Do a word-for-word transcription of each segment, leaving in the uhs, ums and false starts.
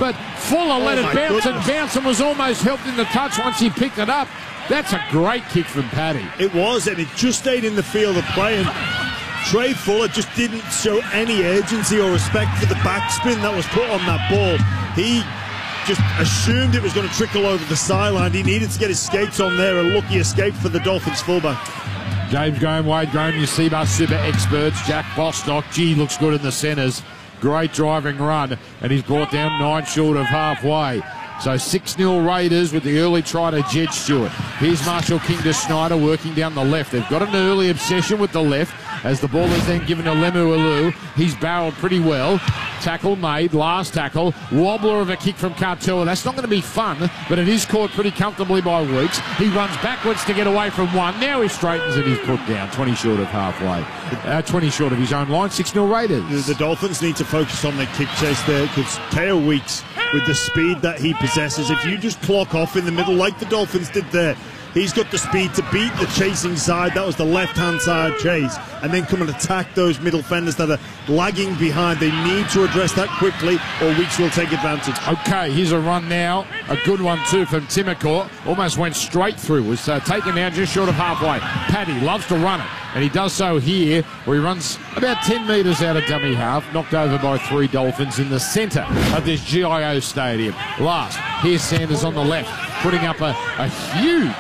but Fuller let Oh, it my bounce goodness. and bounce and was almost helped in the touch once he picked it up. That's a great kick from Paddy. It was, and it just stayed in the field of play. And Trey Fuller just didn't show any urgency or respect for the backspin that was put on that ball. He just assumed it was going to trickle over the sideline. He needed to get his skates on there. A lucky escape for the Dolphins fullback. James Graham, Wade Graham, your Seabus super experts. Jack Bostock, gee, looks good in the centres. Great driving run, and he's brought down nine short of halfway. So six nil Raiders with the early try to Jed Stewart. Here's Marshall King to Schneider working down the left. They've got an early obsession with the left as the ball is then given to Lemuelu. He's barreled pretty well. Tackle made, last tackle. Wobbler of a kick from Katoa. That's not going to be fun, but it is caught pretty comfortably by Weeks. He runs backwards to get away from one. Now he straightens it. He's put down twenty short of halfway. Uh, twenty short of his own line. six nil Raiders. The Dolphins need to focus on their kick chase there, because Teo Weeks, with the speed that he possesses, if you just clock off in the middle like the Dolphins did there, he's got the speed to beat the chasing side. That was the left-hand side chase, and then come and attack those middle fenders that are lagging behind. They need to address that quickly, or Weeks will take advantage. Okay, here's a run now. A good one too from Timokor. Almost went straight through. Was uh, taken down just short of halfway. Paddy loves to run it, and he does so here, where he runs about ten metres out of dummy half, knocked over by three Dolphins in the centre of this G I O stadium. Last, here's Sanders on the left, putting up a, a huge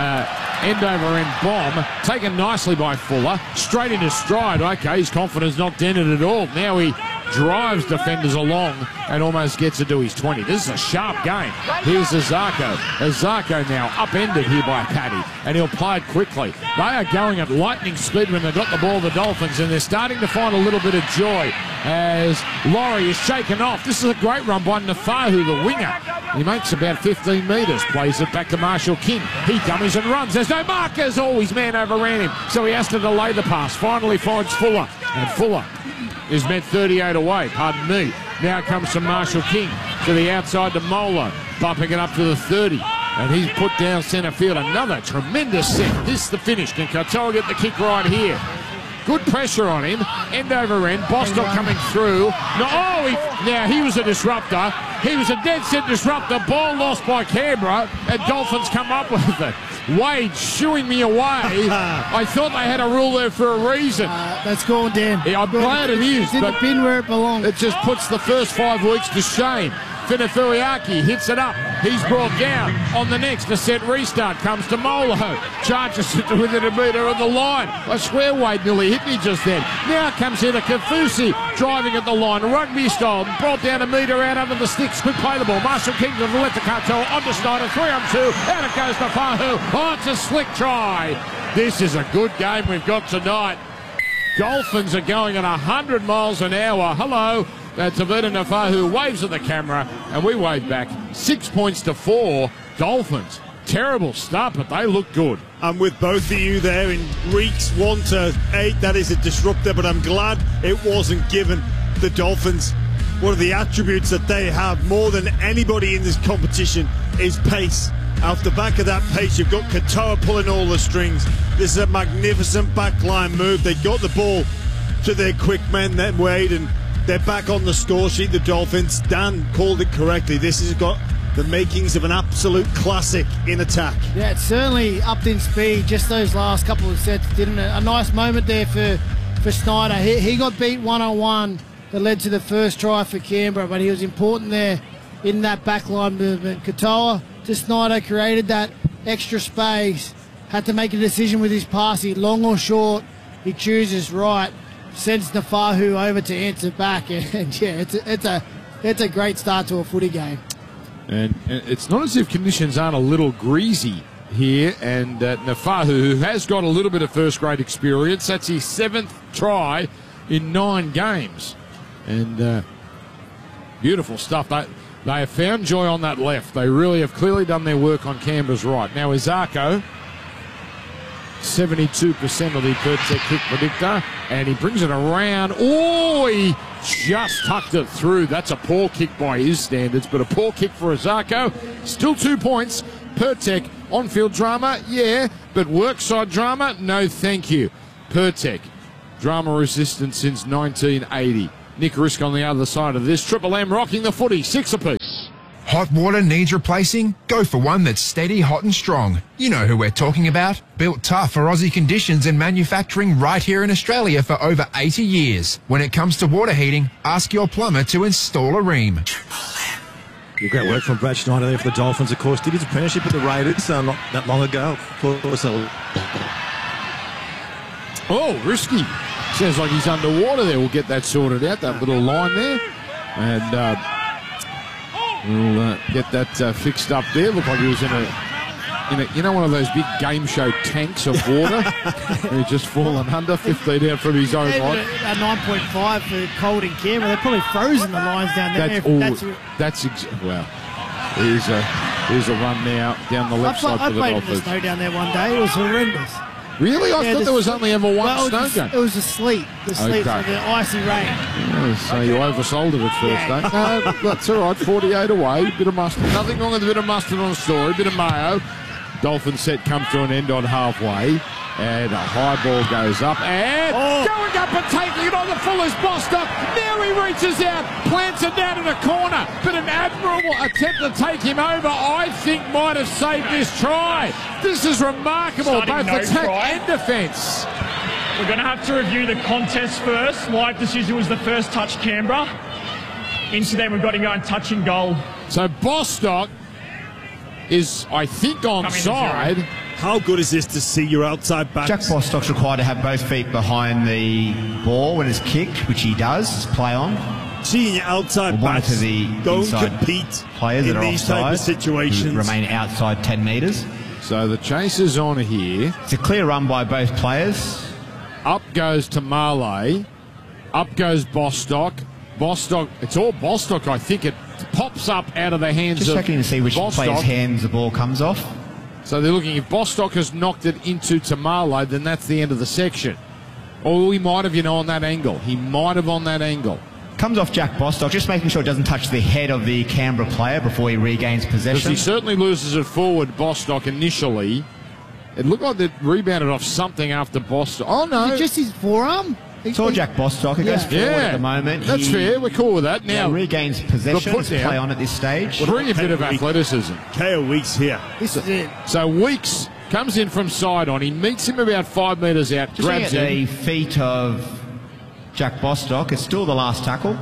uh, end-over-end bomb, taken nicely by Fuller, straight into stride. Okay, his confidence not dented at all. Now he drives defenders along and almost gets it to his twenty. This is a sharp game. Here's Azarko. Azarko now upended here by Paddy, and he'll play it quickly. They are going at lightning speed when they've got the ball, the Dolphins, and they're starting to find a little bit of joy as Laurie is shaken off. This is a great run by Nafahu, the winger. He makes about fifteen metres, plays it back to Marshall King. He dummies and runs. There's no markers. Oh, his man overran him, so he has to delay the pass. Finally finds Fuller, and Fuller is met thirty-eight away, pardon me. Now comes to Marshall King to the outside to Molo, bumping it up to the thirty. And he's put down centre field. Another tremendous set. This is the finish. Can Katoa get the kick right here? Good pressure on him. End over end. Bostock coming through. No, oh, he, now he was a disruptor. He was a dead set disruptor. Ball lost by Canberra, and Dolphins come up with it. Wade shooing me away. I thought they had a rule there for a reason. Uh, that's gone down. Yeah, I'm glad it is, It's in but the bin where it belongs. it just puts the first five weeks to shame. Finafuiaki hits it up. He's brought down on the next. A set restart comes to Molo. Charges it to within a metre of the line. A square Wade nearly hit me just then. Now comes here to Kafusi, driving at the line. Rugby style. Brought down a metre out under the sticks. Quick play the ball. Marshall King to the left to Katoa. On to Snyder. Three on two. Out it goes to Fahu. Oh, it's a slick try. This is a good game we've got tonight. Dolphins are going at one hundred miles an hour. Hello. Uh, Tavita Nafahu waves at the camera, and we wave back. Six points to four. Dolphins. Terrible start, but they look good. I'm with both of you there in Reeks one to eight. That is a disruptor, but I'm glad it wasn't given. The Dolphins, one of the attributes that they have more than anybody in this competition is pace. Off the back of that pace, you've got Katoa pulling all the strings. This is a magnificent backline move. They got the ball to their quick men, then Wade, and they're back on the score sheet, the Dolphins. Dan called it correctly. This has got the makings of an absolute classic in attack. Yeah, it's certainly upped in speed. Just those last couple of sets, didn't it? A nice moment there for, for Snyder. He, he got beat one-on-one that led to the first try for Canberra, but he was important there in that backline movement. Katoa to Snyder created that extra space. Had to make a decision with his pass. He long or short, he chooses right. Sends Nafahu over to answer back, and, and yeah, it's a, it's a it's a great start to a footy game. And, and it's not as if conditions aren't a little greasy here. And uh, Nafahu, who has got a little bit of first-grade experience, that's his seventh try in nine games. And uh, beautiful stuff. They, they have found joy on that left. They really have clearly done their work on Canberra's right. Now, Izako, seventy-two percent of the Pertec kick predictor, and he brings it around. Oh, he just tucked it through. That's a poor kick by his standards, but a poor kick for Izako. Still two points. Pertec, on-field drama, yeah, but workside drama, no thank you. Pertec, drama resistant since nineteen eighty. Nick Risk on the other side of this. Triple M rocking the footy, six apiece. hot water needs replacing? Go for one that's steady, hot and strong. You know who we're talking about. Built tough for Aussie conditions and manufacturing right here in Australia for over eighty years. When it comes to water heating, ask your plumber to install a Rheem. Great work from Brad Schneider there for the Dolphins, of course. Did his apprenticeship at the Raiders uh, not that long ago. Of course, uh, Oh, risky. Sounds like he's underwater there. We'll get that sorted out, that little line there. And uh, we'll uh, get that uh, fixed up there. Looked like he was in a, in a, you know, one of those big game show tanks of water. He's just fallen under, fifteen out from his own line. A nine point five for cold in Canberra. They're probably frozen the lines down there. That's all. That's, That's ex- well. Here's a here's a run now down the left I, side I for the played in the Dolphins. snow down there one day. It was horrendous. Really? I Yeah, thought the- there was only ever one Well, it snow was, game. it was the sleet. The sleet, Okay. so the icy rain. Oh, so you oversold it at first, Yeah. eh? No, that's all right. forty-eight away. Bit of mustard. Nothing wrong with a bit of mustard on the story. Bit of mayo. Dolphin set comes to an end on halfway. And a high ball goes up. And Oh. going up and taking it on the full is Bostock. Now he reaches out, plants it down in the corner. But an admirable attempt to take him over, I think, might have saved this try. This is remarkable, Starting both no attack try. and defence. We're going to have to review the contest first. Live decision was the first touch Canberra. Incident, we've got to go and touch and goal. So Bostock is, I think, onside. How good is this to see your outside back? Jack Bostock's required to have both feet behind the ball when it's kicked, which he does, play on. Seeing your outside We'll monitor backs the don't inside compete players in that are these type of offside, situations. who remain outside ten metres. So the chase is on here. It's a clear run by both players. Up goes to Marley. Up goes Bostock. Bostock, it's all Bostock, I think. It pops up out of the hands Just of checking to see which Bostock. player's hands the ball comes off. So they're looking, if Bostock has knocked it into Tamale, then that's the end of the section. Or he might have, you know, on that angle. He might have on that angle. Comes off Jack Bostock, just making sure it doesn't touch the head of the Canberra player before he regains Because possession. he certainly loses it forward, Bostock, initially. It looked like they rebounded off something after Bostock. Oh, no. Is it just his forearm? It's all Jack Bostock. It Yeah. goes forward Yeah, at the moment. that's He fair. We're cool with that. now Now, regains possession. put It's down. play on at this stage. bring a bit of athleticism. K O Weeks here. This is it. So Weeks comes in from side on. He meets him about five metres out, Just looking grabs at him. the feet of Jack Bostock. It's still the last tackle.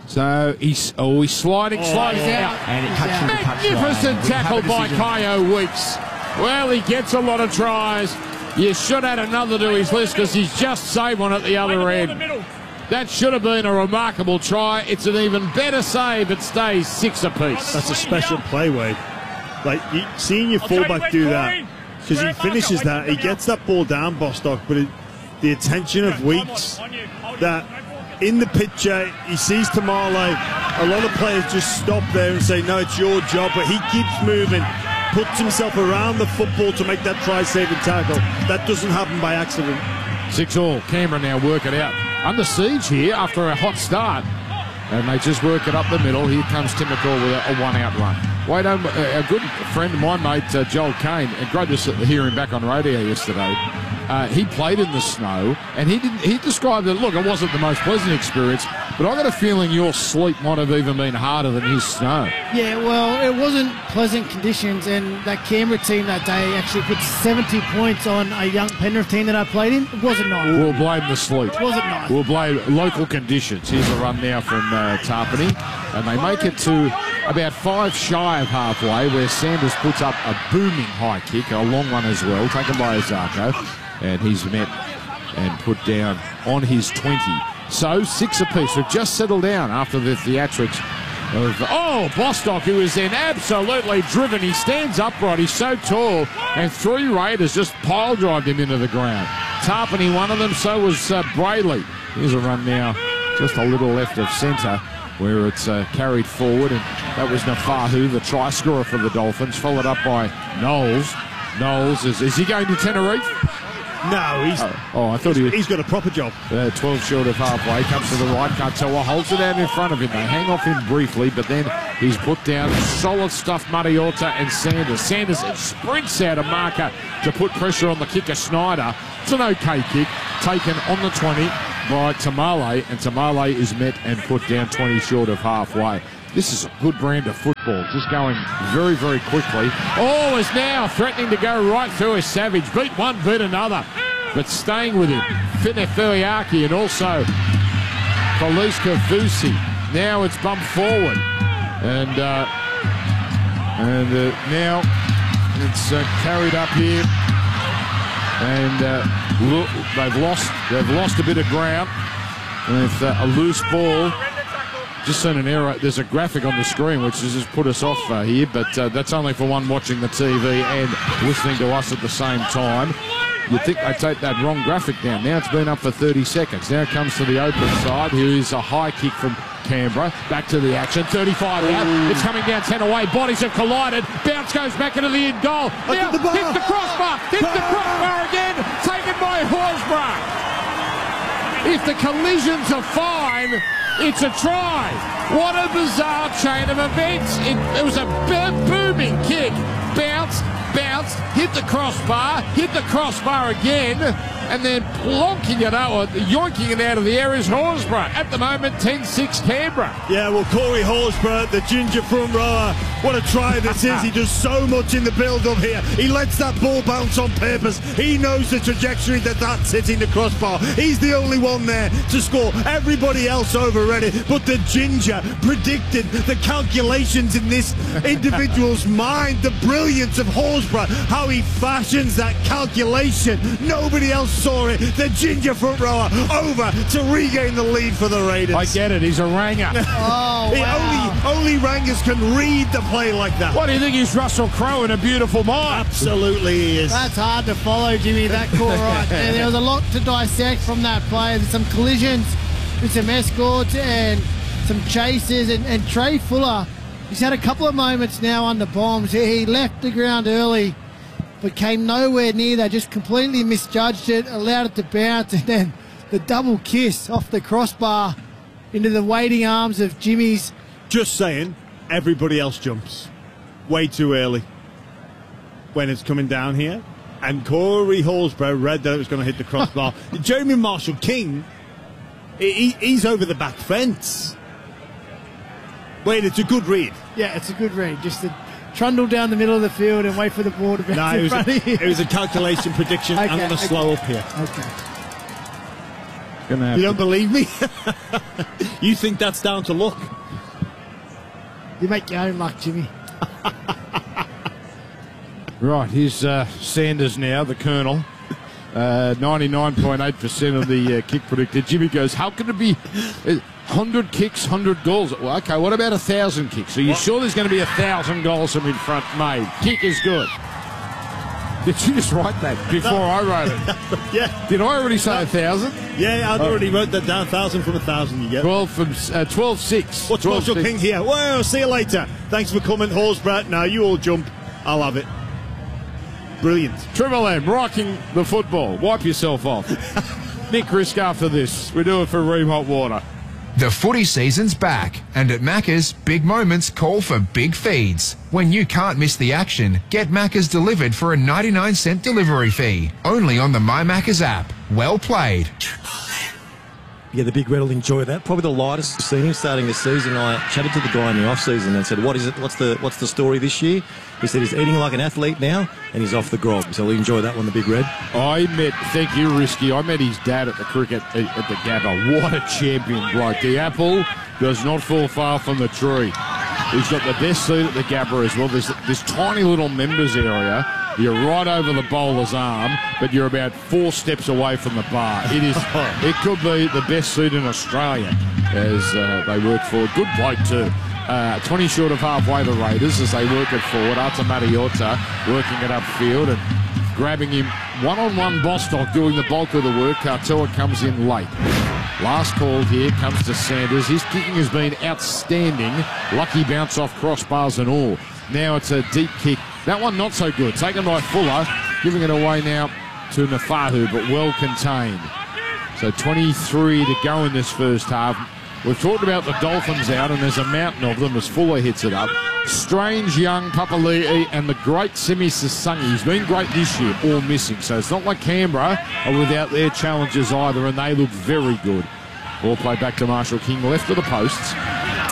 So he's, oh, he's sliding, sliding out. And it touches the touchline. Magnificent We have tackle a by decision. Kyo Weeks. Well, he gets a lot of tries. You should add another to his list because he's just saved one at the other end. That should have been a remarkable try. It's an even better save. It stays six apiece. That's a special play, Wade. Like, you, seeing your fullback do that, because he finishes that, he gets that ball down, Bostock, but it, the attention of Weeks, that in the picture, he sees Tamale, a lot of players just stop there and say, no, it's your job, but he keeps moving, puts himself around the football to make that try-saving tackle. That doesn't happen by accident. Six all. Canberra now work it out. Under siege here after a hot start. And they just work it up the middle. Here comes Tim McCall with a, a one-out run. Wade, um, a, a good friend of mine, mate, uh, Joel Kane, and great to hear him back on radio yesterday. Uh, he played in the snow, and he didn't. He described it. Look, it wasn't the most pleasant experience, but I got a feeling your sleep might have even been harder than his snow. Yeah, well, it wasn't pleasant conditions, and that Canberra team that day actually put seventy points on a young Penrith team that I played in. It wasn't nice. We'll blame the sleep. Wasn't nice. We'll blame local conditions. Here's a run now from uh, Tarpany, and they make it to about five shy of halfway, where Sanders puts up a booming high kick, a long one as well, taken by Azarko, and he's met and put down on his twenty. So six apiece. We've just settled down after the theatrics of, oh, Bostock, who is then absolutely driven. He stands upright. He's so tall, and three Raiders just pile drived him into the ground. Tarpany, one of them, so was uh, Brayley. Here's a run now, just a little left of centre, where it's uh, carried forward, and that was Nafahu, the try scorer for the Dolphins, followed up by Knowles. Knowles, is, is he going to Tenerife? No, he's, Oh, oh I thought he was he's got a proper job. uh, twelve short of halfway, comes to the right, Katoa holds it out in front of him. They hang off him briefly, but then he's put down solid stuff, Mariota and Sanders. Sanders sprints out a marker to put pressure on the kicker, Schneider. It's an okay kick, taken on the twenty by Tamale, and Tamale is met and put down twenty short of halfway. This is a good brand of football, just going very, very quickly. Oh, is now threatening to go right through his Savage. Beat one, beat another. But staying with him, Fine Filiaki and also Felice Kafusi. Now it's bumped forward. And uh, and uh, now it's uh, carried up here. And uh, look, they've lost, they've lost a bit of ground. With uh, a loose ball. Just seen an error. There's a graphic on the screen which has just put us off uh, here, but uh, that's only for one watching the T V and listening to us at the same time. You'd think they'd take that wrong graphic down. Now it's been up for thirty seconds. Now it comes to the open side. Here is a high kick from Canberra. Back to the action. thirty-five out. Ooh. It's coming down ten away. Bodies have collided. Bounce goes back into the in goal. Now the hits the crossbar. Hits the crossbar again. Taken by Horsburgh. If the collisions are fine, it's a try. What a bizarre chain of events. It, it was a bo- booming kick. Bounced, bounced, hit the crossbar, hit the crossbar again, and then plonking it out, or yoinking it out of the air is Horsburgh. At the moment, ten six Canberra. Yeah, well, Corey Horsburgh, the ginger front rower, what a try this is. He does so much in the build-up here. He lets that ball bounce on purpose. He knows the trajectory that that's hitting the crossbar. He's the only one there to score. Everybody else overread it, but the ginger predicted the calculations in this individual's mind, the brilliance of Horsburgh, how he fashions that calculation. Nobody else saw it. The ginger front rower over to regain the lead for the Raiders. I get it. He's a ranger. Oh, wow. Only, only rangers can read the play like that. What do you think? He's Russell Crowe in A Beautiful Mind? Absolutely he is. That's hard to follow, Jimmy, that call right there. There was a lot to dissect from that play. There's some collisions with some escorts and some chases. And, and Trey Fuller, he's had a couple of moments now under bombs. He left the ground early, but came nowhere near that, just completely misjudged it, allowed it to bounce, and then the double kiss off the crossbar into the waiting arms of Jimmy's. Just saying, everybody else jumps way too early when it's coming down here. And Corey Horsburgh read that it was going to hit the crossbar. Jeremy Marshall-King, he, he's over the back fence. Wait, it's a good read. Yeah, it's a good read. Just to trundle down the middle of the field and wait for the ball to bounce no, in it was front a, of you. It was a calculation prediction. Okay, I'm going to okay. slow up here. Okay. You don't believe me? You think that's down to luck? You make your own luck, Jimmy. Right, here's uh, Sanders now, the Colonel. Uh, ninety-nine point eight percent of the uh, kick predicted. Jimmy goes, how can it be uh, one hundred kicks, one hundred goals? Well, okay, what about one thousand kicks? Are you what? sure there's going to be one thousand goals from in front made? Kick is good. Did you just write that before no. I wrote it? Yeah. Did I already say one thousand? Yeah, I'd oh. already wrote that down. one thousand from one thousand you get. twelve from uh, twelve six. What's Marshall King here? Well, see you later. Thanks for coming, Horsburgh. Now you all jump. I love it. Brilliant. Triple M, rocking the football. Wipe yourself off. Nick Risk after this. We do it for Ream Hot Water. The footy season's back, and at Macca's, big moments call for big feeds. When you can't miss the action, get Macca's delivered for a ninety-nine cent delivery fee. Only on the My Macca's app. Well played. Yeah, the Big Red will enjoy that. Probably the lightest seen him starting the season. I chatted to the guy in the off-season and said, what is it? What's the what's the story this year? He said he's eating like an athlete now and he's off the grog. So he'll enjoy that one, the Big Red. I met, thank you, Risky, I met his dad at the cricket at the Gabba. What a champion bloke. The apple does not fall far from the tree. He's got the best seat at the Gabba as well. There's this tiny little members area. You're right over the bowler's arm, but you're about four steps away from the bar. It is. It could be the best seat in Australia as uh, they work forward. Good bloke too. Uh, twenty short of halfway, the Raiders, as they work it forward. Ata Mariota working it upfield and grabbing him one-on-one. Bostock doing the bulk of the work. Katoa comes in late. Last call here comes to Sanders. His kicking has been outstanding. Lucky bounce off crossbars and all. Now it's a deep kick. That one not so good. Taken by Fuller. Giving it away now to Nafahu, but well contained. So twenty-three to go in this first half. We've talked about the Dolphins out, and there's a mountain of them as Fuller hits it up. Strange young Papali'i and the great Simi Sasungi. He's been great this year, all missing. So it's not like Canberra are without their challenges either, and they look very good. Ball play back to Marshall King, left of the posts.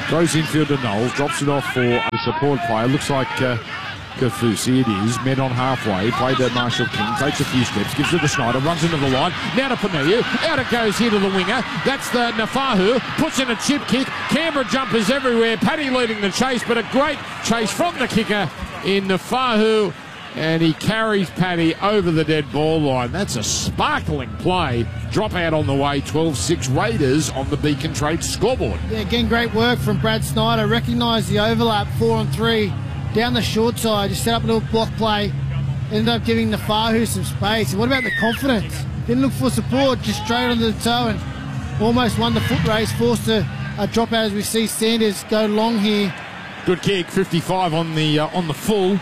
Throws infield to Knowles, drops it off for a support player. Looks like uh, Kaufusi, it is. Met on halfway, played to Marshall King, takes a few steps, gives it to Schneider, runs into the line. Now to Paniu, out it goes here to the winger. That's the Nafahu, puts in a chip kick. Canberra jumpers everywhere. Paddy leading the chase, but a great chase from the kicker in Nafahu. And he carries Paddy over the dead ball line. That's a sparkling play. Drop out on the way, twelve six Raiders on the Beacon Trade scoreboard. Yeah, again, great work from Brad Snyder. Recognised the overlap, four on three, down the short side. Just set up a little block play. Ended up giving Nafahu some space. And what about the confidence? Didn't look for support, just straight onto the toe and almost won the foot race. Forced a, a drop out as we see Sanders go long here. Good kick, fifty-five on the uh, on the full.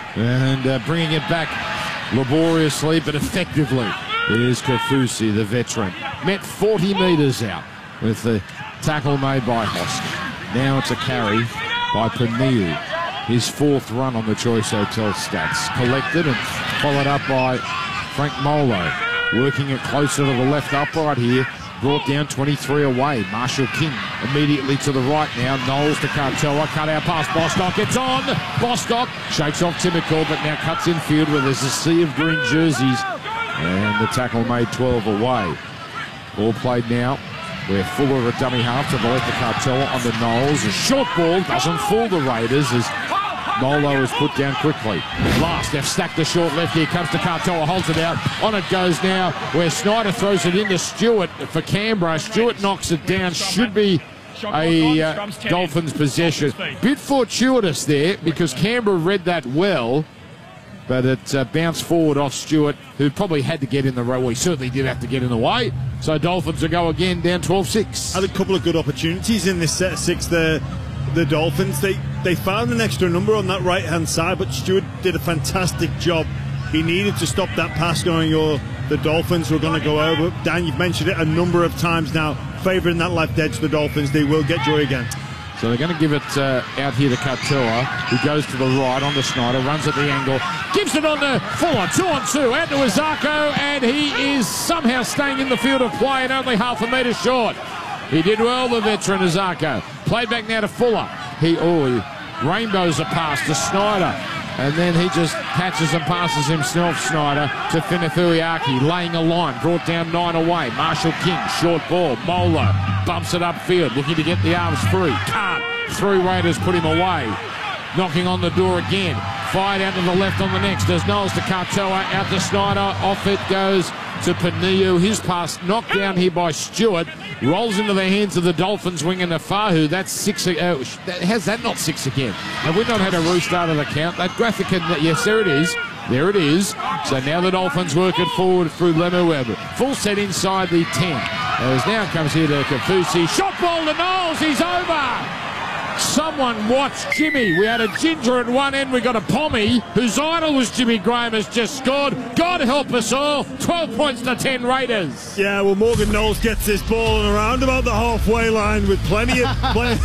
And uh, bringing it back laboriously but effectively is Kaufusi, the veteran. Met forty metres out with the tackle made by Hoskin. Now it's a carry by Paniu. His fourth run on the Choice Hotel stats. Collected and followed up by Frank Molo. Working it closer to the left upright here. Brought down twenty-three away. Marshall King immediately to the right now. Knowles to Cartella. Cut out past Bostock. It's on. Bostock shakes off Timokor, but now cuts infield where there's a sea of green jerseys. And the tackle made twelve away. Ball played now. Where Fuller a dummy half to the left of Cartella on the Knowles. A short ball doesn't fool the Raiders as Molo is put down quickly. Last, they've stacked the short left. Here comes to Cartella, holds it out. On it goes now, where Snyder throws it into Stewart for Canberra. Stewart knocks it down. Should be a uh, Dolphins possession. Bit fortuitous there because Canberra read that well, but it uh, bounced forward off Stewart, who probably had to get in the way. Well, he certainly did have to get in the way. So Dolphins will go again, down twelve six. Had a couple of good opportunities in this set of six there. The Dolphins, they, they found an extra number on that right-hand side, but Stewart did a fantastic job. He needed to stop that pass going, or the Dolphins were going to go over. Dan, you've mentioned it a number of times now, favouring that left edge, the Dolphins. They will get joy again. So they're going to give it uh, out here to Cartella, who goes to the right on to Snyder, runs at the angle, gives it on to Fuller, two on two, out to Izako, and he is somehow staying in the field of play and only half a metre short. He did well, the veteran Izako. Played back now to Fuller. He, oh, he rainbows a pass to Snyder. And then he just catches and passes himself, Snyder, to Finithuiaki, laying a line, brought down nine away. Marshall King, short ball. Molo bumps it upfield, looking to get the arms free. Can't. Three Raiders put him away. Knocking on the door again. Fired out to the left on the next. There's Knowles to Cartella, out to Snyder. Off it goes to Paniu. His pass knocked down here by Stewart. Rolls into the hands of the Dolphins winger Nafahu. That's six. Uh, has that not six again? Have we not had a restart of the count? That graphic, can, yes, there it is. There it is. So now the Dolphins work it forward through Lemuel. Full set inside the ten. As now comes here to Kaufusi. Shot ball to Knowles. He's over. Someone watch Jimmy. We had a ginger at one end. We got a Pommy, whose idol was Jimmy Graham, has just scored. God help us all. twelve points to ten Raiders. Yeah, well, Morgan Knowles gets this ball and around about the halfway line with plenty of... Plenty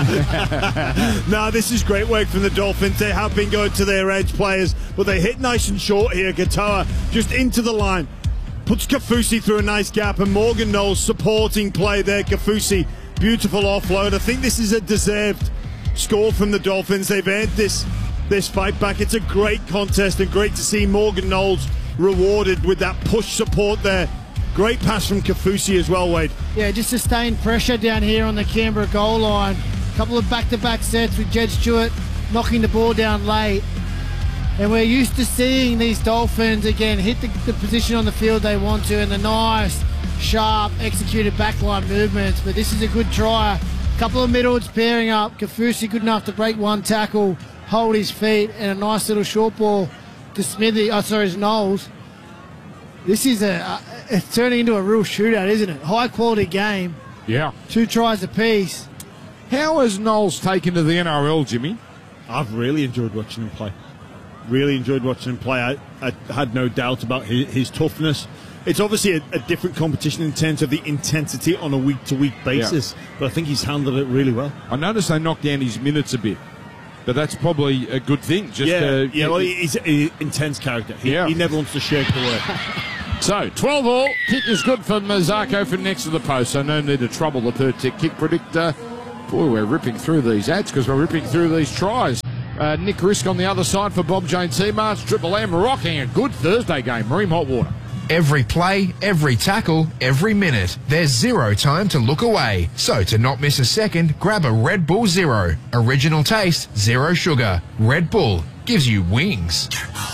now, this is great work from the Dolphins. They have been going to their edge players, but they hit nice and short here. Gatoa just into the line. Puts Kaufusi through a nice gap, and Morgan Knowles supporting play there. Kaufusi, beautiful offload. I think this is a deserved score from the Dolphins. They've earned this this fight back. It's a great contest and great to see Morgan Knowles rewarded with that push support there. Great pass from Kaufusi as well, Wade. Yeah, just sustained pressure down here on the Canberra goal line. A couple of back-to-back sets with Jed Stewart knocking the ball down late. And we're used to seeing these Dolphins, again, hit the, the position on the field they want to, and the nice, sharp, executed backline movements. But this is a good try. A couple of middles pairing up. Kaufusi good enough to break one tackle, hold his feet, and a nice little short ball to Smithy. Oh, sorry, it's Knowles. This is a, uh, it's turning into a real shootout, isn't it? High quality game. Yeah. Two tries apiece. How has Knowles taken to the N R L, Jimmy? I've really enjoyed watching him play. Really enjoyed watching him play. I, I had no doubt about his, his toughness. It's obviously a, a different competition in terms of the intensity on a week-to-week basis, yeah. But I think he's handled it really well. I noticed they knocked down his minutes a bit, but that's probably a good thing. Just yeah, uh, yeah. Well, he's an intense character. He, yeah. he never wants to shirk the work. So, twelve all. Kick is good for Mazako from next to the post, so no need to trouble the third tick kick predictor. Boy, we're ripping through these ads because we're ripping through these tries. Uh, Nick Risk on the other side for Bob Jane Seamarch. Triple M rocking a good Thursday game. Mareem Hotwater. Every play, every tackle, every minute. There's zero time to look away. So to not miss a second, grab a Red Bull Zero. Original taste, zero sugar. Red Bull gives you wings.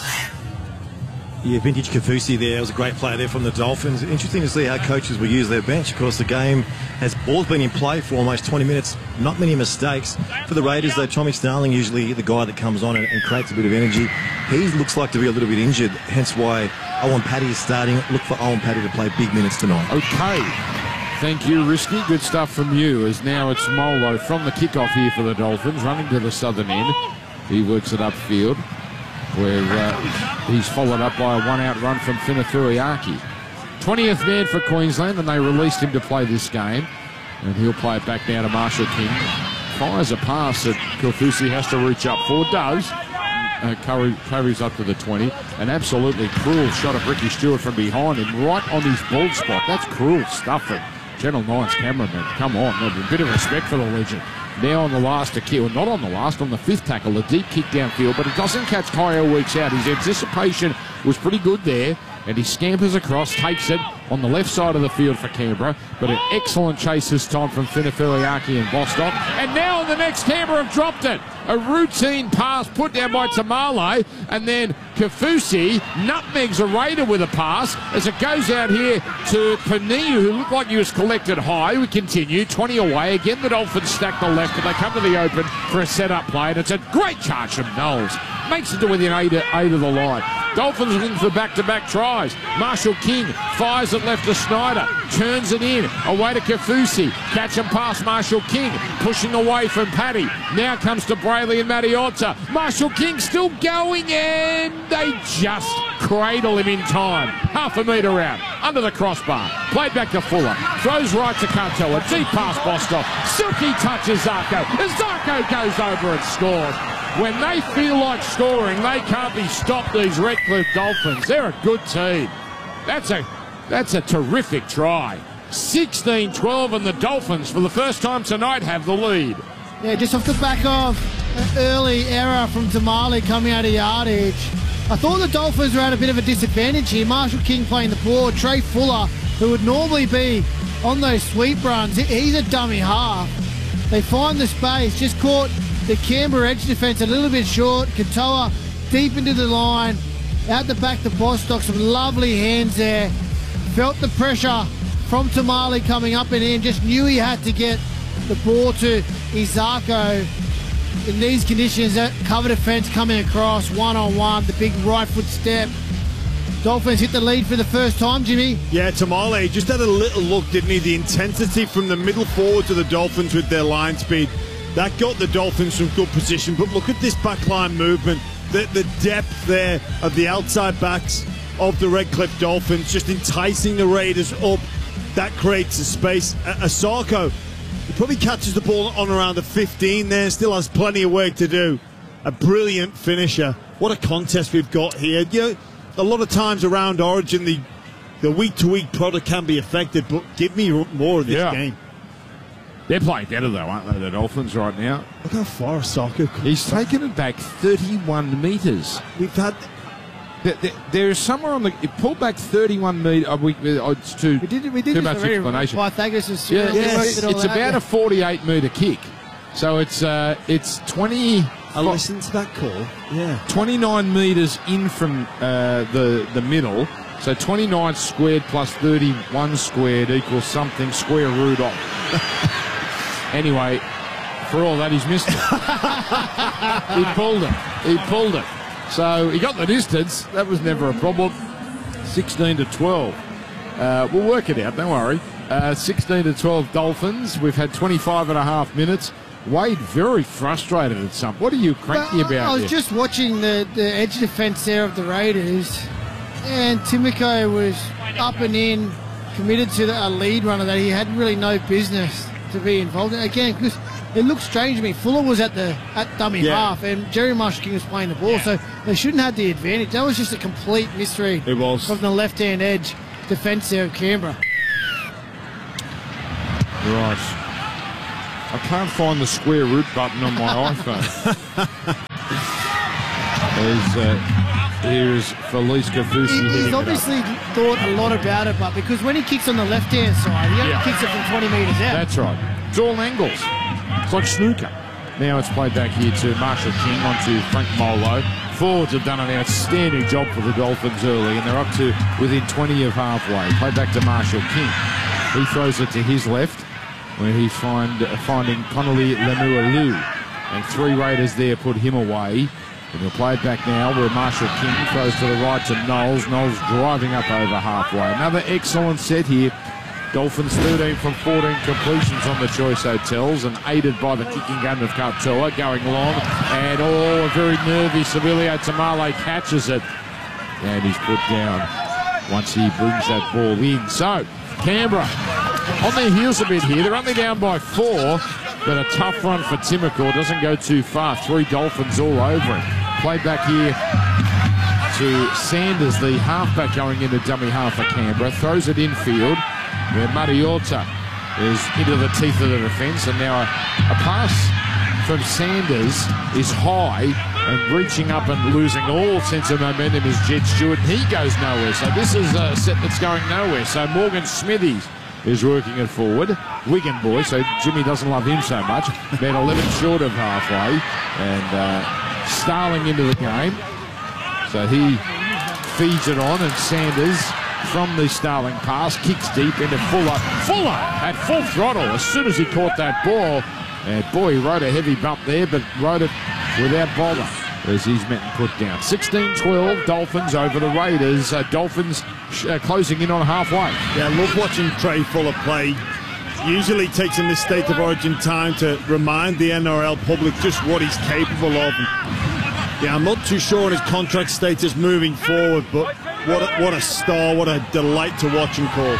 Yeah, vintage Kafusi there. It was a great play there from the Dolphins. Interesting to see how coaches will use their bench. Of course, the game has ball's been in play for almost twenty minutes. Not many mistakes. For the Raiders, though, Tommy Starling usually the guy that comes on and, and creates a bit of energy. He looks like to be a little bit injured, hence why Owen Paddy is starting. Look for Owen Paddy to play big minutes tonight. Okay. Thank you, Risky. Good stuff from you. As now it's Molo from the kickoff here for the Dolphins, running to the southern end. He works it upfield, where uh, he's followed up by a one-out run from Finafuriaki. twentieth man for Queensland, and they released him to play this game. And he'll play it back now to Marshall King. Fires a pass that Kaufusi has to reach up for. Does. Uh, Curry, Curry's up to the twenty. An absolutely cruel shot of Ricky Stewart from behind him, right on his bald spot. That's cruel stuff from Channel nine's cameraman. Come on, a bit of respect for the legend. Now on the last to kill, not on the last, on the fifth tackle, a deep kick downfield, but it doesn't catch Kyle Weeks out. His anticipation was pretty good there, and he scampers across, takes it on the left side of the field for Canberra, but an excellent chase this time from Finafuriaki and Bostock. And now on the next, Canberra have dropped it. A routine pass put down by Tamale, and then Kaufusi nutmegs a Raider with a pass as it goes out here to Paniu, who looked like he was collected high. We continue, twenty away. Again, the Dolphins stack the left, but they come to the open for a set-up play, and it's a great charge from Knowles. Makes it to within eight, eight of the line. Dolphins looking for back-to-back tries. Marshall King fires it left to Snyder, turns it in, away to Kaufusi. Catch and pass Marshall King, pushing away from Paddy. Now comes to Brayley and Mariota. Marshall King still going, and they just cradle him in time. Half a metre out, under the crossbar. Played back to Fuller, throws right to Cartella. Deep pass Bostock. Silky touches Zarko. As Zarko goes over and scores. When they feel like scoring, they can't be stopped, these Redcliffe Dolphins. They're a good team. That's a that's a terrific try. sixteen twelve, and the Dolphins, for the first time tonight, have the lead. Yeah, just off the back of an early error from Tamale coming out of yardage. I thought the Dolphins were at a bit of a disadvantage here. Marshall King playing the ball. Trey Fuller, who would normally be on those sweep runs, he's a dummy half. They find the space, just caught the Canberra edge defence a little bit short. Katoa deep into the line, out the back to Bostock. Some lovely hands there. Felt the pressure from Tamale coming up and in. Just knew he had to get the ball to Izako. In these conditions, that cover defence coming across one-on-one, the big right foot step. Dolphins hit the lead for the first time, Jimmy. Yeah, Tamale just had a little look, didn't he? The intensity from the middle forward to the Dolphins with their line speed. That got the Dolphins from good position, but look at this backline movement, the, the depth there of the outside backs of the Redcliffe Dolphins, just enticing the Raiders up. That creates a space. Asako, he probably catches the ball on around the fifteen there, still has plenty of work to do. A brilliant finisher. What a contest we've got here. You know, a lot of times around Origin, the, the week-to-week product can be affected, but give me more of this yeah. game. They're playing better, though, aren't they, the Dolphins, right now? Look how far Asako. He's taken it back thirty-one metres. We've had... There, there, there is somewhere on the... It pulled back thirty-one metres. Uh, it's too, we did, we did too much explanation. Pythagoras is yeah, yes. It's, it's about yeah. a forty-eight metre kick. So it's uh, it's twenty... I listened to that call. Yeah. twenty-nine metres in from uh, the, the middle. So twenty-nine squared plus thirty-one squared equals something square root of. Anyway, for all that, he's missed it. He pulled it. He pulled it. So he got the distance. That was never a problem. sixteen to twelve. Uh, we'll work it out, don't worry. Uh, sixteen to twelve Dolphins. We've had twenty-five and a half minutes. Wade very frustrated at some. What are you cranky well, about? I was there? just watching the, the edge defence there of the Raiders, and Timoko was up and in, committed to the, a lead runner that he had really no business to be involved in. Again, because it looked strange to me. Fuller was at the at dummy yeah. half, and Jerry Marshall King was playing the ball, yeah. so they shouldn't have the advantage. That was just a complete misread. It was from the left-hand edge defence there of Canberra. Right. I I can't find the square root button on my iPhone. There's, uh, here is Felice Kafusi. He, he's obviously thought a lot about it, but because when he kicks on the left-hand side, he only Yeah. kicks it from twenty metres out. That's right. It's all angles. It's like snooker. Now it's played back here to Marshall King onto Frank Molo. Forwards have done an outstanding job for the Dolphins early, and they're up to within twenty of halfway. Played back to Marshall King. He throws it to his left, where he's find, finding Connolly Lemuelu. And three Raiders there put him away. And he'll play it back now, where Marshall King throws to the right to Knowles. Knowles driving up over halfway. Another excellent set here. Dolphins thirteen from fourteen completions on the Choice Hotels, and aided by the kicking game of Katoa going long. And oh, a very nervy Sibilio Tamale catches it. And he's put down once he brings that ball in. So, Canberra on their heels a bit here. They're only down by four, but a tough run for Timokor. Doesn't go too far. Three Dolphins all over him. Played back here to Sanders, the halfback going into dummy half for Canberra. Throws it infield, where Mariota is into the teeth of the defence, and now a, a pass from Sanders is high and reaching up and losing all sense of momentum is Jed Stewart, and he goes nowhere. So this is a set that's going nowhere. So Morgan Smithies is working it forward. Wigan boy, so Jimmy doesn't love him so much. About eleven short of halfway, and uh, Starling into the game. So he feeds it on, and Sanders from the Starling pass kicks deep into Fuller. Fuller at full throttle as soon as he caught that ball. And boy, he rode a heavy bump there, but rode it without bother as he's met and put down. sixteen twelve, Dolphins over the Raiders. Uh, Dolphins uh, closing in on halfway. Yeah, I love watching Trey Fuller play. Usually takes him this state of origin time to remind the N R L public just what he's capable of. Yeah, I'm not too sure on his contract status moving forward, but what a, what a star, what a delight to watch him call.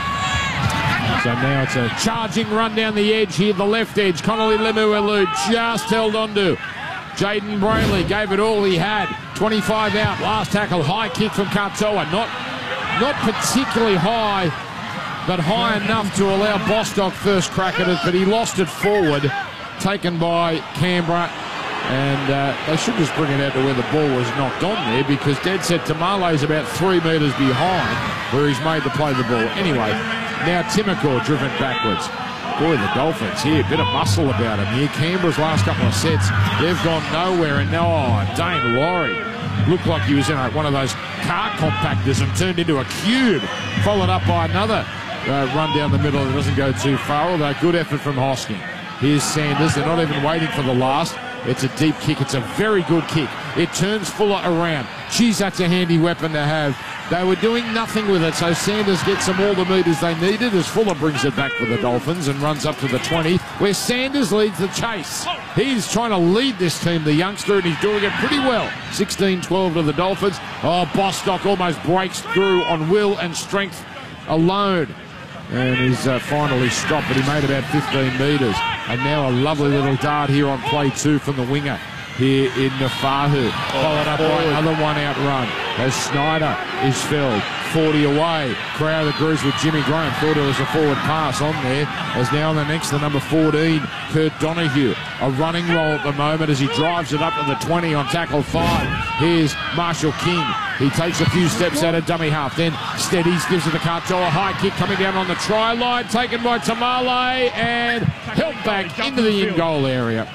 So now it's a charging run down the edge here, the left edge. Connolly Lemuelu just held on to. Jaden Brayley gave it all he had. twenty-five out, last tackle, high kick from Katoa. Not, not particularly high, but high enough to allow Bostock first crack at it, but he lost it forward, taken by Canberra. And uh, they should just bring it out to where the ball was knocked on there, because Dead Set Tamale's about three metres behind where he's made to play the ball. Anyway, now Timokor driven backwards. Boy, the Dolphins here, a bit of muscle about him here. Canberra's last couple of sets, they've gone nowhere. And now, oh, Dane Laurie looked like he was in a, one of those car compactors and turned into a cube. Followed up by another uh, run down the middle that doesn't go too far, although good effort from Hosking. Here's Sanders. They're not even waiting for the last. It's a deep kick. It's a very good kick. It turns Fuller around. Geez, that's a handy weapon to have. They were doing nothing with it, so Sanders gets them all the metres they needed as Fuller brings it back for the Dolphins and runs up to the twenty, where Sanders leads the chase. He's trying to lead this team, the youngster, and he's doing it pretty well. sixteen twelve to the Dolphins. Oh, Bostock almost breaks through on will and strength alone. And he's uh, finally stopped, but he made about fifteen metres. And now a lovely little dart here on play two from the winger here in Nafahu. Followed up by another one-out run as Snyder is filled. forty away. Crowder agrees with Jimmy Graham. Thought it was a forward pass on there. As now on the next, the number fourteen, Kurt Donahue. A running roll at the moment as he drives it up to the twenty on tackle five. Here's Marshall King. He takes a few steps out of dummy half, then steadies, gives it to Katoa. High kick coming down on the try line, taken by Tamale, and held back into the in-goal area.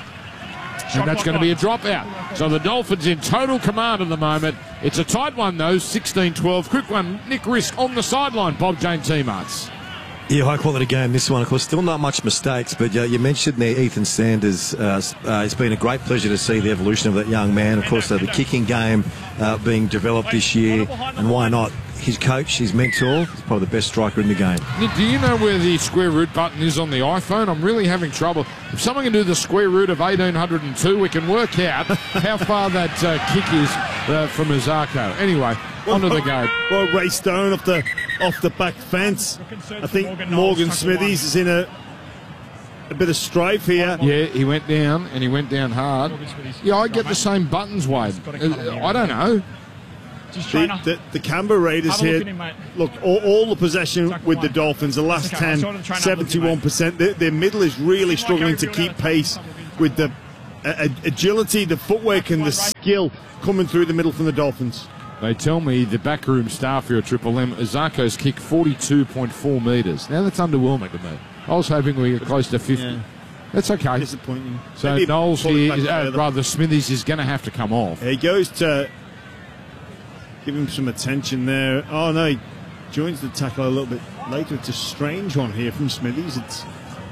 And that's going to be a dropout. So the Dolphins in total command at the moment. It's a tight one, though, sixteen twelve. Quick one, Nick Risk on the sideline, Bob Jane T-Marts. Yeah, high-quality game, this one. Of course, still not much mistakes, but uh, you mentioned there Ethan Sanders. Uh, uh, it's been a great pleasure to see the evolution of that young man. Of course, uh, the kicking game uh, being developed this year, and why not? His coach, his mentor, is probably the best striker in the game. Nick, do you know where the square root button is on the iPhone? I'm really having trouble. If someone can do the square root of eighteen oh two, we can work out how far that uh, kick is uh, from Azarko. Anyway, Well, onto the game. Well, Ray Stone off the off the back fence. I think Morgan Smithies is in a a bit of strife here. Yeah, he went down, and he went down hard. Yeah, I get the same buttons, Wade. Uh, I don't know. Just The, trainer. the, the Canberra Raiders Have a look here, at him, mate. look, all, all the possession Second with one. the Dolphins, the last That's okay. I ten, saw the trainer have a look at him, seventy-one percent. Their, their middle is really struggling to go keep real pace out. with the uh, agility, the footwork, and the skill coming through the middle from the Dolphins. They tell me the backroom staff here at Triple M, Zarko's kicked forty-two point four metres. Now that's underwhelming to me. I was hoping we get close to fifty. Yeah. That's okay. Disappointing. So Maybe Knowles pull it here, back is, uh, further. rather Smithies is going to have to come off. He goes to give him some attention there. Oh no, he joins the tackle a little bit later. It's a strange one here from Smithies. It's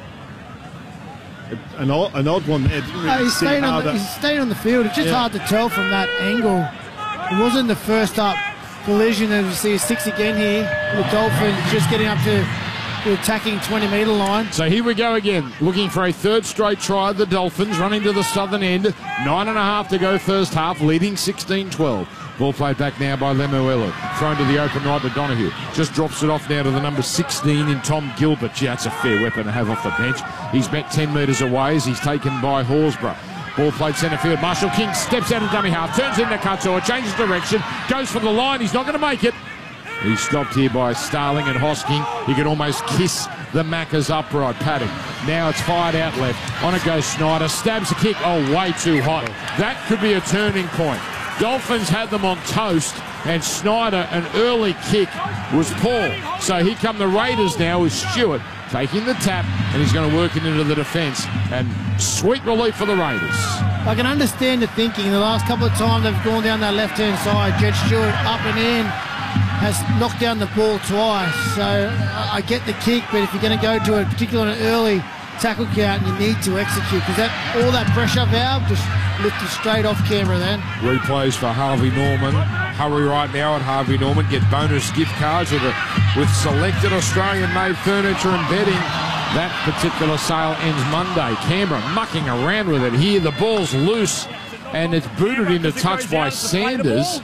a- an odd, an odd one there. Didn't Uh, really he's, see staying how on the, that- he's staying on the field. It's just Yeah. hard to tell from that angle. It wasn't the first up collision, as you see a six again here. The Dolphins just getting up to the attacking twenty metre line. So here we go again, looking for a third straight try. The Dolphins running to the southern end. Nine and a half to go first half, leading sixteen twelve. Ball played back now by Lemuelu. Thrown to the open right to Donahue. Just drops it off now to the number sixteen in Tom Gilbert. Yeah, that's a fair weapon to have off the bench. He's met ten metres away as he's taken by Horsburgh. Ball played centre field. Marshall King steps out of dummy half, turns into Katoa, changes direction, goes for the line. He's not going to make it. He's stopped here by Starling and Hosking. He could almost kiss the Maccas upright. Paddock. Now it's fired out left. On it goes Snyder. Stabs the kick. Oh, way too hot. That could be a turning point. Dolphins had them on toast, and Snyder, an early kick, was poor. So here come the Raiders now with Stewart taking the tap, and he's going to work it into the defence. And sweet relief for the Raiders. I can understand the thinking. The last couple of times they've gone down that left-hand side, Jed Stewart up and in, has knocked down the ball twice. So I I get the kick, but if you're going to go to a particular early tackle count, you need to execute, because that all that pressure valve just lifted straight off camera then. Replays for Harvey Norman. Hurry right now at Harvey Norman. Get bonus gift cards with, a, with selected Australian-made furniture and bedding. That particular sale ends Monday. Canberra mucking around with it here. The ball's loose, and it's booted into touch by Sanders.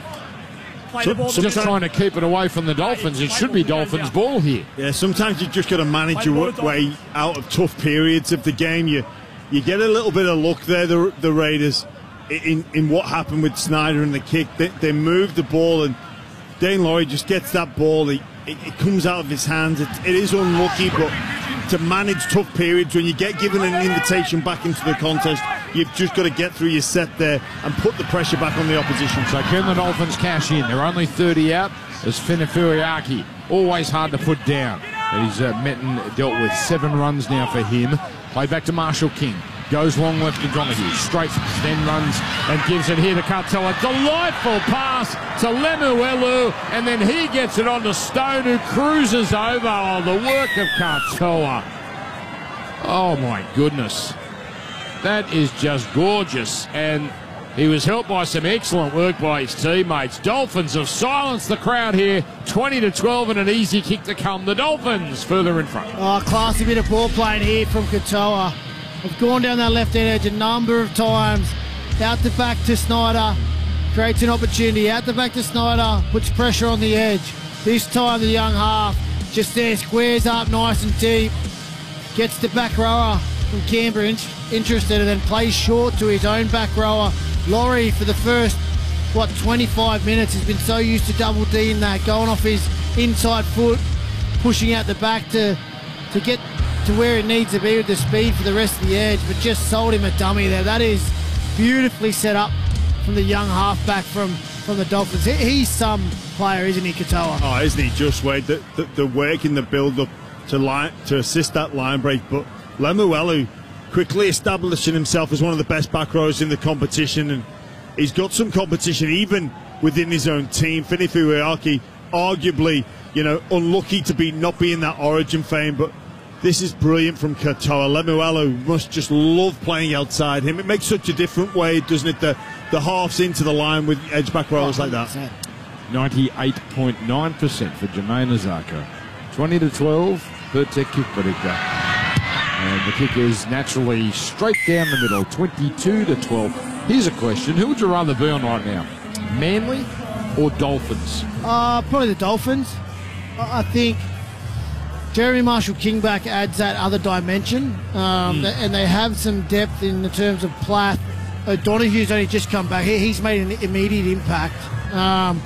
So- Just trying to keep it away from the Dolphins. It should be Dolphins' ball here. Yeah, sometimes you just got to manage your way out of tough periods of the game. You you get a little bit of luck there, the, the Raiders, in, in what happened with Snyder and the kick. They, they moved the ball, and Dane Laurie just gets that ball. He, it, it comes out of his hands. It, it is unlucky, but to manage tough periods, when you get given an invitation back into the contest, you've just got to get through your set there and put the pressure back on the opposition. So can the Dolphins cash in? They're only thirty out. As Finefuriaki, always hard to put down. And he's uh, met and dealt with seven runs now for him. Played back to Marshall King. Goes long left to Donahue. Straight, then runs and gives it here to Cartella. Delightful pass to Lemuelu. And then he gets it on to Stone, who cruises over. Oh, the work of Cartella. Oh, my goodness. That is just gorgeous. And he was helped by some excellent work by his teammates. Dolphins have silenced the crowd here. twenty to twelve and an easy kick to come. The Dolphins further in front. Oh, classy bit of ball playing here from Katoa. I've gone down that left-hand edge a number of times. Out the back to Snyder. Creates an opportunity. Out the back to Snyder. Puts pressure on the edge. This time the young half just there. Squares up nice and deep. Gets the back rower from Canberra in- interested, and then plays short to his own back rower. Laurie, for the first, what, twenty-five minutes, has been so used to double D in that, going off his inside foot, pushing out the back to to get to where it needs to be with the speed for the rest of the edge, but just sold him a dummy there. That is beautifully set up from the young halfback from, from the Dolphins. He, he's some player, isn't he, Katoa? Oh, isn't he just, Wade? The, the, the work in the build-up to line, to assist that line break, but Lemuelu quickly establishing himself as one of the best back rows in the competition, and he's got some competition even within his own team. Finefuriaki, arguably, you know, unlucky to be not be in that Origin fame, but this is brilliant from Katoa. Lemuelu must just love playing outside him. It makes such a different way, doesn't it? The the halves into the line with edge back rows like that. ninety-eight point nine percent for Jermaine Azarko. twenty to twelve, third tech kick, Badika. And the kick is naturally straight down the middle, twenty-two to twelve. Here's a question. Who would you rather be on right now? Manly or Dolphins? Uh, probably the Dolphins. I I think Jeremy Marshall-King back adds that other dimension, um, Mm. th- and they have some depth in the terms of Plath. O'Donoghue's only just come back. He, he's made an immediate impact. Um,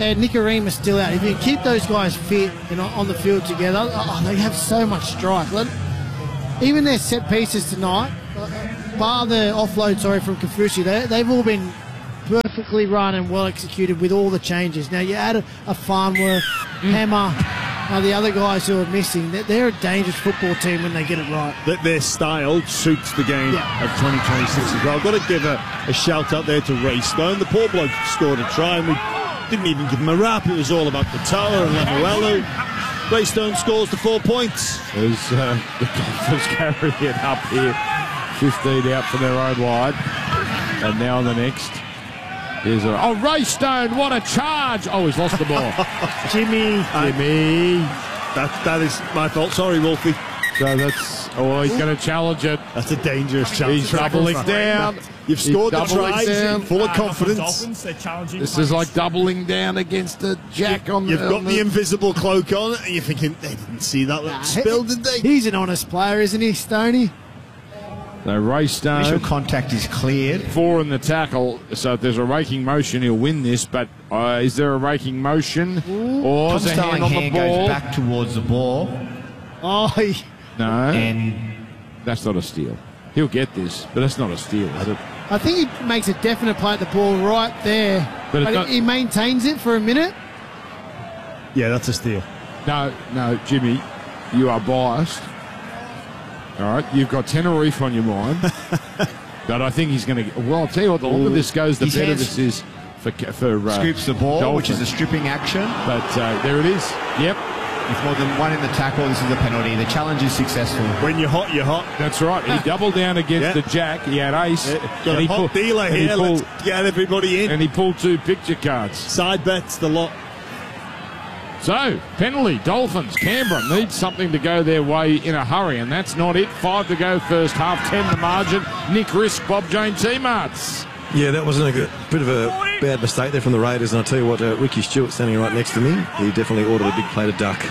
and Nickareema's still out. If you can keep those guys fit and on the field together, oh, they have so much strike. Let, even their set pieces tonight, bar the offload, sorry, from Kafusi, they, they've all been perfectly run and well executed with all the changes. Now you add a, a Farnworth, mm. Hammer, uh, the other guys who are missing. They're, they're a dangerous football team when they get it right. That their style suits the game yeah. of twenty twenty-six as well. I've got to give a, a shout out there to Ray Stone. The poor bloke scored a try and we didn't even give him a rap. It was all about the tower and Lemuelu. Ray Stone scores the four points. As uh, the Dolphins carry it up here. fifteen out for their own wide. And now on the next. Here's a, oh, Ray Stone, what a charge. Oh, he's lost the ball. Jimmy. Jimmy. That, that is my fault. Sorry, Wolfie. So that's, oh, he's going to challenge it. That's a dangerous challenge. He's doubling down. You've scored the try, down. full of confidence. This is like doubling down against the jack on the... You've got on the, the invisible cloak on, and you're thinking, they didn't see that little nah, spill, did they? He's an honest player, isn't he, Stoney? So Ray Stone. Initial contact is cleared. Four in the tackle. So if there's a raking motion, he'll win this. But uh, is there a raking motion? Ooh. Or Tom is a hand on hand the ball? goes back towards the ball. Oh, he... No. And that's not a steal. He'll get this, but that's not a steal, is it? I think he makes a definite play at the ball right there. But, but not, he maintains it for a minute. Yeah, that's a steal. No, no, Jimmy, you are biased. All right, you've got Tenerife on your mind. But I think he's going to... Well, I'll tell you what, the longer this goes, the His better hands this is for... for uh, scoops the ball, Dolphins. which is a stripping action. But uh, there it is. Yep. With more than one in the tackle, this is a penalty. The challenge is successful. When you're hot, you're hot. That's right. He doubled down against yeah. the jack. He had ace. Yeah. Got and a he hot pulled, dealer and here. he pulled, Let's get everybody in. And he pulled two picture cards. Side bets, the lot. So, penalty, Dolphins. Canberra needs something to go their way in a hurry, and that's not it. Five to go first half, ten the margin. Nick Risk, Bob Jane T-Marts. Yeah, that wasn't a good, bit of a bad mistake there from the Raiders, and I'll tell you what, uh, Ricky Stewart standing right next to me, he definitely ordered a big plate of duck.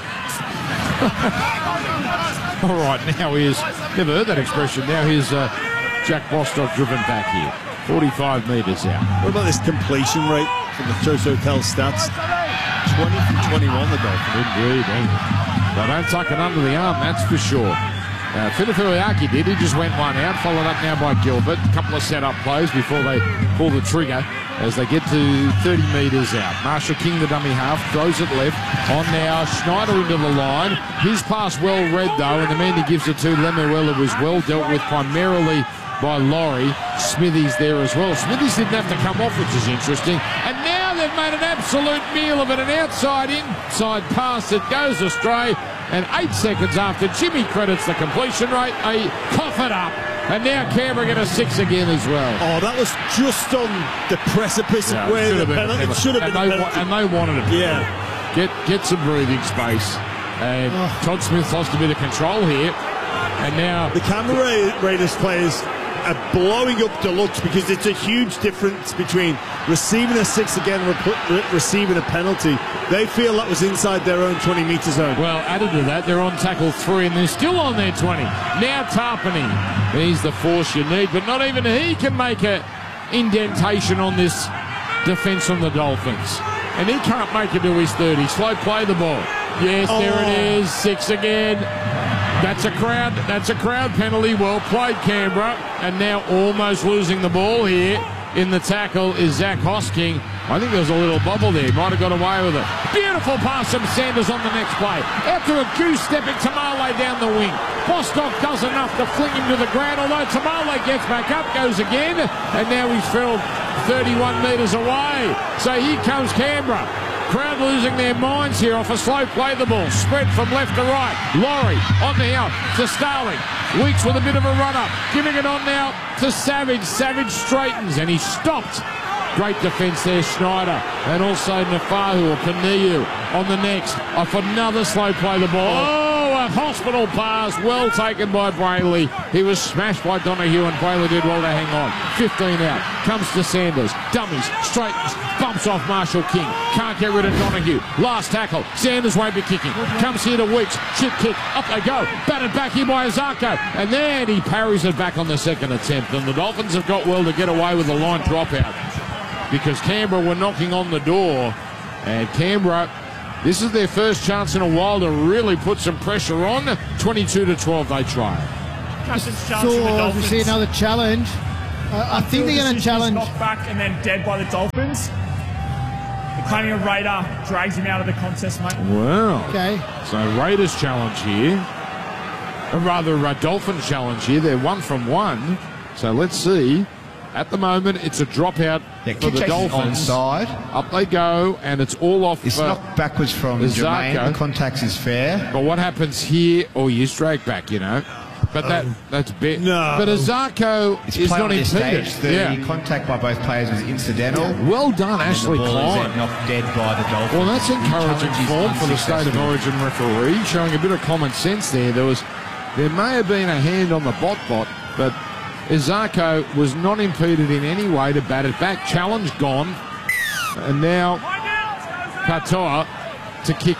All right, now here's, never heard that expression, now here's uh, Jack Bostock driven back here. forty-five metres out. What about this completion rate from the Choice Hotel stats? twenty from twenty-one, the Dolphins. Indeed, eh? They don't tuck it under the arm, that's for sure. Uh, Filifuiaki did. He just went one out, followed up now by Gilbert. A couple of set-up plays before they pull the trigger as they get to thirty metres out. Marshall King, the dummy half, throws it left. On now, Schneider into the line. His pass well read, though, and the man he gives it to, Lemuelu, was well dealt with primarily by Laurie. Smithies there as well. Smithies didn't have to come off, which is interesting. And now they've made an absolute meal of it. An outside-inside pass that goes astray. And eight seconds after, Jimmy credits the completion rate. They cough it up. And now Canberra get a six again as well. Oh, that was just on the precipice yeah, of where the penalty. penalty. It should have and been they, a penalty. And they wanted it. Yeah. Get, get some breathing space. And oh. Todd Smith lost a bit of control here. And now... The Canberra Raiders players are blowing up deluxe because it's a huge difference between receiving a six again and re receiving a penalty. They feel that was inside their own twenty metre zone. Well, added to that, they're on tackle three and they're still on their twenty. Now Tarpany. He's the force you need, but not even he can make an indentation on this defence from the Dolphins. And he can't make it to his thirty. Slow play the ball. Yes, oh. There it is. Six again. That's a crowd. That's a crowd penalty. Well played, Canberra. And now almost losing the ball here in the tackle is Zach Hosking. I think there was a little bobble there. He might have got away with it. Beautiful pass from Sanders on the next play. After a goose stepping Tamale down the wing. Bostock does enough to fling him to the ground, although Tamale gets back up, goes again, and now he's filled thirty-one metres away. So here comes Canberra. Crowd losing their minds here off a slow play the ball. Spread from left to right. Laurie on the out to Starling. Weeks with a bit of a run-up. Giving it on now to Savage. Savage straightens and he's stopped. Great defence there, Schneider. And also Nafahu or Paniu on the next. Off another slow play the ball. Oh, a hospital pass. Well taken by Brayley. He was smashed by Donahue and Brayley did well to hang on. fifteen out. Comes to Sanders. Dummies. Straightens. Bumps off Marshall King. Can't get rid of Donahue. Last tackle. Sanders won't be kicking. Comes here to Weeks. Chip kick. Up they go. Batted back here by Azarko. And then he parries it back on the second attempt. And the Dolphins have got well to get away with the line dropout. Because Canberra were knocking on the door And Canberra, this is their first chance in a while to really put some pressure on. twenty-two to twelve they try. Just a chance So for the Dolphins. obviously another challenge. Uh, I think they're going to challenge. Knocked back and then dead by the Dolphins. The claiming a Raider drags him out of the contest, mate. Wow. Okay. So Raiders challenge here. Or rather, a Dolphins challenge here. They're one from one. So let's see. At the moment, it's a dropout Yeah, for kick the chase is Dolphins. onside. Up they go, and it's all off. It's uh, knocked backwards from Zarko. Jermaine. The contact is fair. But what happens here? Oh, he's dragged back, you know. But that that's bit. No. But Azarko It's is play not on this impeded. stage. The Yeah. contact by both players was incidental. Well done, And Ashley the ball is Klein. then knocked dead by the Dolphins. Well, that's encouraging Challenge is form for the State of unsuccessful. Origin referee, showing a bit of common sense there. There was, there may have been a hand on the bot bot, but Izako was not impeded in any way to bat it back. Challenge gone, and now Katoa to kick